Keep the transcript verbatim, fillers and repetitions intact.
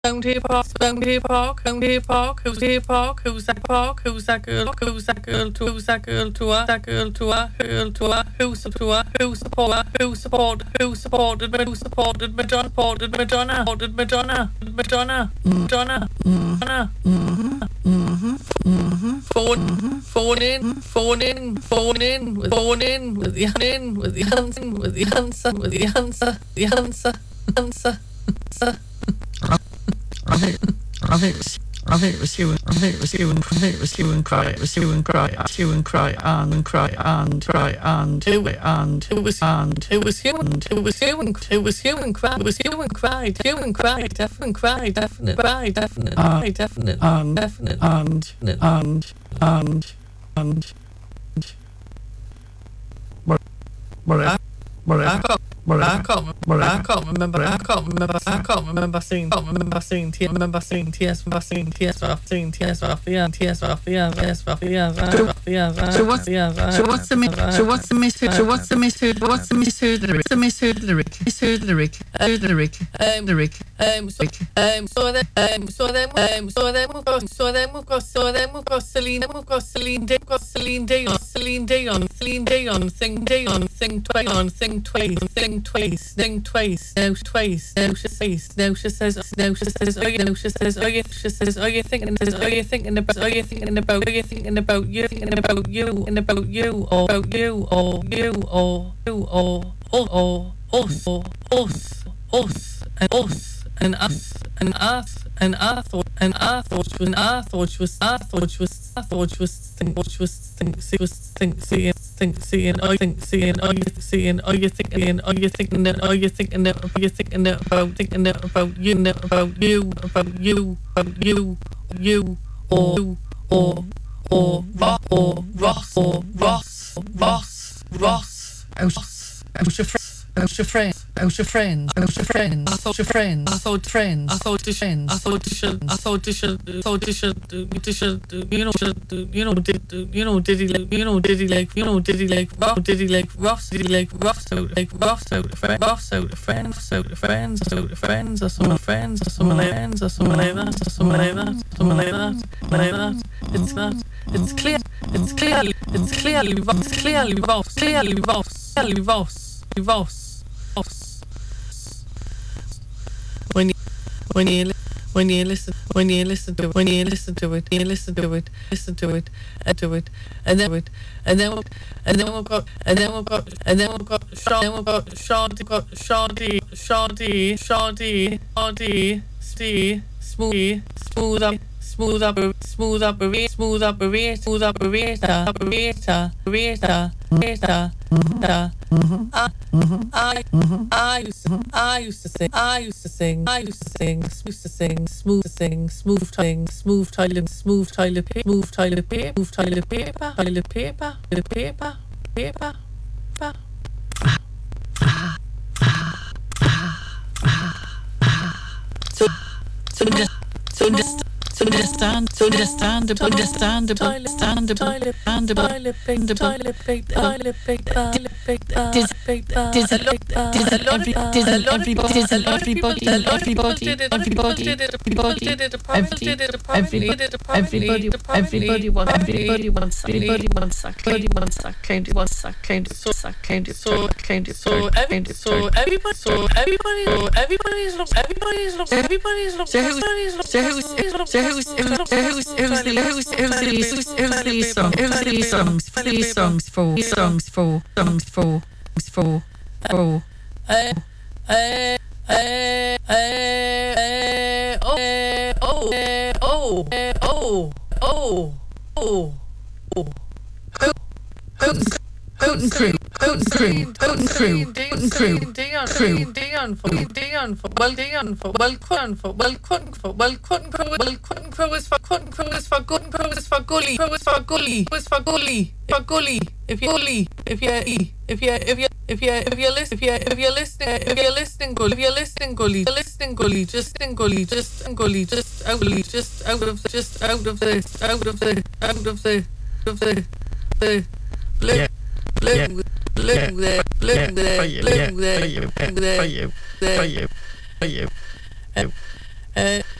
County Park, County Park, County Park, who's the park, who's that park, who's that girl, who's that girl to, who's that girl to her, that girl to her, girl to her, who's to her, who support, who support, who supported, who supported Madonna, supported Madonna, supported Madonna, Madonna, Madonna, Madonna, mm-hmm, mm-hmm, phone, phone in, phone in, phone in, with phone in, with the in, with the answer, with the answer, with the answer, the answer, answer, answer. I think, I think, it was, I think it was you, and I think it was you, and I think it was you and cry, it was you and cry, you and cry, and and cry, and cry, and It was, and it was, and it was you, and it was you, and it was you and cry, it was you and cried, you and cried, definite, cry, definite, cry, definite, cry, definite, and definite, and and and and what what what I can't, what I can't, I can't remember, I can't remember, I can't remember seeing, can't remember seeing, T, remember seeing T S, remember seeing T S, seeing T S, yeah, T S, yeah, T S, yeah, so what's so what's the so what's the misheard so what's the misheard what's the misheard lyric the misheard lyric misheard lyric lyric um lyric um so um so then um so then um so then we've got so then we've got so then we've got Celine we've got Celine Dion got Celine Dion Celine Dion Celine Dion sing Dion sing twice on sing twice sing twice sing twice now twice now she says now she says now she says oh yeah now she says oh yeah she says oh you thinking says oh you thinking about oh you thinking about oh you thinking about you thinking about you and about you or about you or you or you or or us or us us and us and us and us and I thought and I thought was I thought was I thought was I thought was think what was think see was think seeing think seeing I think seeing are you seeing are you thinking are you thinking that are you thinking that are you thinking that about thinking that about you about you about you about you you or you or or Ross or Ross or Ross Ross Ross Ross Ross your friends Out your friends, out your friends, out your friends, I thought your friends, I thought friends, I thought you should, I thought you should, I thought you should, thought you should, you should, you know, should, you know, did, you know, did he like, you know, did he like, you know, did he like, Ross, did he like, Ross, did he like, Ross out, like, Ross out, friends, Ross out, friends, out, friends, out, friends, or some friends, or some friends, or some like that, or some like that, some like that, like that, it's that, it's clear, it's clearly, it's clearly, it's clearly Ross, clearly Ross, clearly Ross, Ross. When you, when you, when you listen, when you listen to, when you listen to it, you listen to it, listen to it, and to it, and then it, and then, and then we've got, and then we've got, and then we've got, then we've got, Shardy, got Shardy, Shardy, Shardy, Shardy, Shardy, smooth, smooth up. Smooth up, smooth up, smooth up, smooth up, operator, operator, operator, operator. I, I, I used to, I used to sing, I used to sing, I used to sing, used to sing, smooth to sing, smooth sing, smooth toilet, smooth toilet paper, smooth toilet paper, smooth toilet paper, toilet paper, toilet paper, paper, paper. So, so just, so just. Understand, so understand, understand, understand, toilet, toilet, toilet, toilet, toilet, does does does everybody does everybody everybody everybody everybody everybody everybody wants everybody wants everybody wants everybody wants a kind wants a kind so kind so kind so every so everybody so everybody so everybody's looks everybody's looks everybody's looks everybody's looks so who's so who's who's who's who's the who's who's the who's the song who's the songs for these songs for songs for songs for for for uh uh uh uh oh oh oh oh oh oh Putin Putin crew Putin crew Putin crew Putin crew Dion crew Dion for Dion for well Dion for well Quinn for well Quinn for well Quinn crew well Quinn crew is for Quinn crew is for good crew is for gully crew is for gully is for gully for gully if you gully if you if you if you if you if you listen if you if you're listening if you're listening gully if you're listening gully listening gully just in gully just in gully just out gully just out of the just out of the out of the out of the of the the blue blue blue there blue there blue there blue there for you for you for you Uh,